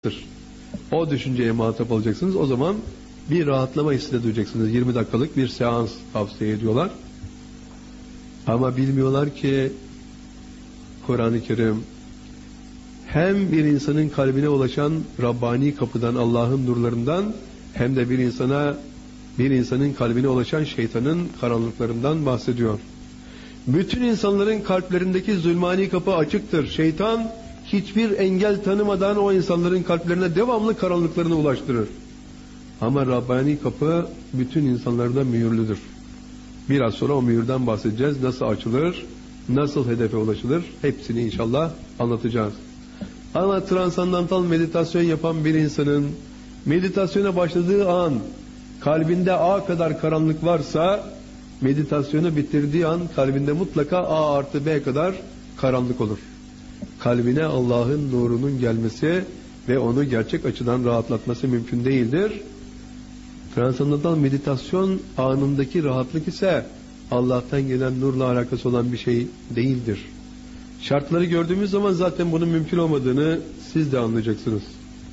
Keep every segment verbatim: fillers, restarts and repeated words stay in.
O düşünceye muhatap olacaksınız. O zaman bir rahatlama hissi de duyacaksınız. yirmi dakikalık bir seans tavsiye ediyorlar. Ama bilmiyorlar ki Kur'an-ı Kerim hem bir insanın kalbine ulaşan Rabbani kapıdan, Allah'ın nurlarından, hem de bir insana bir insanın kalbine ulaşan şeytanın karanlıklarından bahsediyor. Bütün insanların kalplerindeki zulmani kapı açıktır. Şeytan hiçbir engel tanımadan o insanların kalplerine devamlı karanlıklarını ulaştırır. Ama Rabbani kapı bütün insanlarda mühürlüdür. Biraz sonra o mühürden bahsedeceğiz. Nasıl açılır, nasıl hedefe ulaşılır, hepsini inşallah anlatacağız. Ama transandantal meditasyon yapan bir insanın meditasyona başladığı an kalbinde A kadar karanlık varsa, meditasyonu bitirdiği an kalbinde mutlaka A artı B kadar karanlık olur. Kalbine Allah'ın nurunun gelmesi ve onu gerçek açıdan rahatlatması mümkün değildir. Transandantal meditasyon anındaki rahatlık ise Allah'tan gelen nurla alakası olan bir şey değildir. Şartları gördüğümüz zaman zaten bunun mümkün olmadığını siz de anlayacaksınız.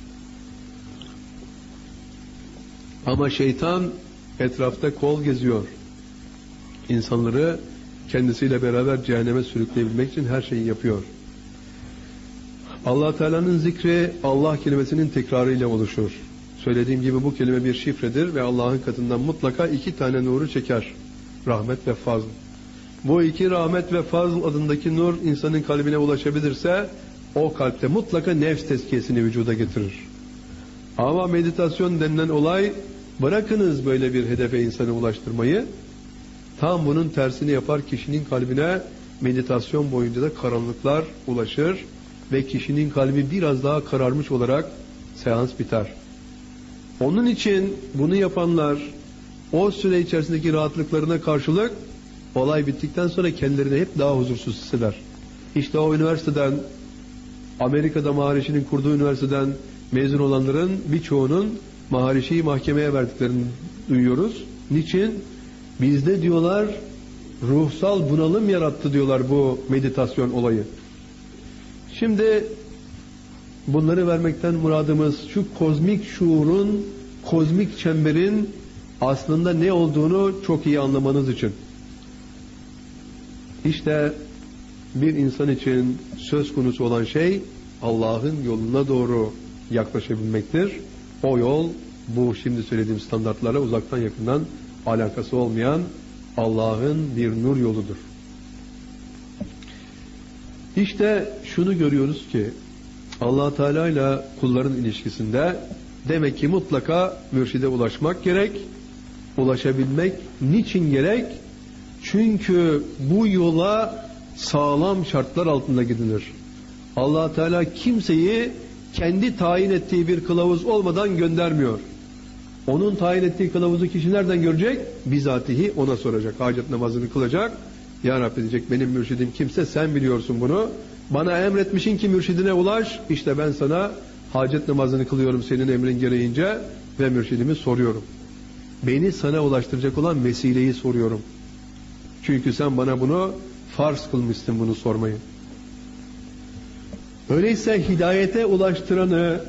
Ama şeytan etrafta kol geziyor. İnsanları kendisiyle beraber cehenneme sürükleyebilmek için her şeyi yapıyor. Allah Teala'nın zikri Allah kelimesinin tekrarıyla oluşur. Söylediğim gibi bu kelime bir şifredir ve Allah'ın katından mutlaka iki tane nuru çeker. Rahmet ve fazl. Bu iki rahmet ve fazl adındaki nur insanın kalbine ulaşabilirse o kalpte mutlaka nefs tezkiyesini vücuda getirir. Ama meditasyon denilen olay, bırakınız böyle bir hedefe insanı ulaştırmayı, tam bunun tersini yapar, kişinin kalbine meditasyon boyunca da karanlıklar ulaşır ve kişinin kalbi biraz daha kararmış olarak seans biter. Onun için bunu yapanlar o süre içerisindeki rahatlıklarına karşılık olay bittikten sonra kendilerini hep daha huzursuz hisseder. İşte o üniversiteden, Amerika'da Maharişi'nin kurduğu üniversiteden mezun olanların birçoğunun Maharişi'yi mahkemeye verdiklerini duyuyoruz. Niçin? Bizde diyorlar ruhsal bunalım yarattı diyorlar bu meditasyon olayı. Şimdi bunları vermekten muradımız şu kozmik şuurun, kozmik çemberin aslında ne olduğunu çok iyi anlamanız için. İşte bir insan için söz konusu olan şey Allah'ın yoluna doğru yaklaşabilmektir. O yol bu şimdi söylediğim standartlara uzaktan yakından alakası olmayan Allah'ın bir nur yoludur. İşte şunu görüyoruz ki Allah Teala ile kulların ilişkisinde demek ki mutlaka mürşide ulaşmak gerek. Ulaşabilmek niçin gerek? Çünkü bu yola sağlam şartlar altında gidilir. Allah Teala kimseyi kendi tayin ettiği bir kılavuz olmadan göndermiyor. Onun tayin ettiği kılavuzu kişi nereden görecek? Bizatihi ona soracak. Hacet namazını kılacak. Ya Rabbi diyecek, benim mürşidim kimse, sen biliyorsun bunu. Bana emretmişin ki mürşidine ulaş. İşte ben sana hacet namazını kılıyorum senin emrin gereğince ve mürşidimi soruyorum. Beni sana ulaştıracak olan vesileyi soruyorum. Çünkü sen bana bunu farz kılmışsın, bunu sormayı. Öyleyse hidayete ulaştıranı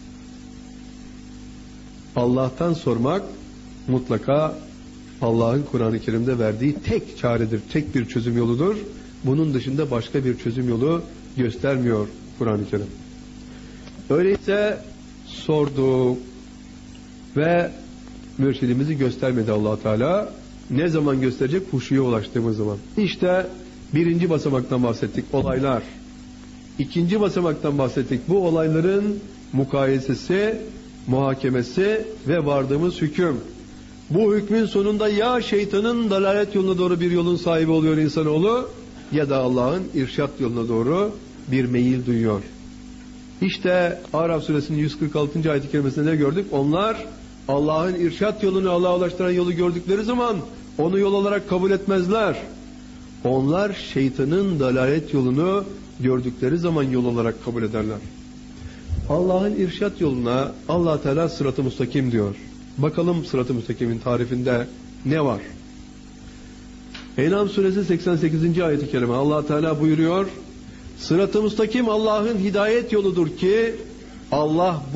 Allah'tan sormak mutlaka Allah'ın Kur'an-ı Kerim'de verdiği tek çaredir, tek bir çözüm yoludur. Bunun dışında başka bir çözüm yolu göstermiyor Kur'an-ı Kerim. Öyleyse sordu ve mürşidimizi göstermedi Allah Teala. Ne zaman gösterecek? Huşuya ulaştığımız zaman. İşte birinci basamaktan bahsettik, olaylar. İkinci basamaktan bahsettik. Bu olayların mukayesesi, muhakemesi ve vardığımız hüküm. Bu hükmün sonunda ya şeytanın dalalet yoluna doğru bir yolun sahibi oluyor insanoğlu, ya da Allah'ın irşat yoluna doğru bir meyil duyuyor. İşte Araf suresinin yüz kırk altıncı ayet-i kerimesinde ne gördük? Onlar Allah'ın irşat yolunu, Allah'a ulaştıran yolu gördükleri zaman onu yol olarak kabul etmezler. Onlar şeytanın dalalet yolunu gördükleri zaman yol olarak kabul ederler. Allah'ın irşat yoluna Allah Teala sırat-ı müstakim diyor. Bakalım sırat-ı müstakimin tarifinde ne var? En'am suresi seksen sekizinci ayet-i kerime Allah Teala buyuruyor. Sırat-ı müstakim Allah'ın hidayet yoludur ki Allah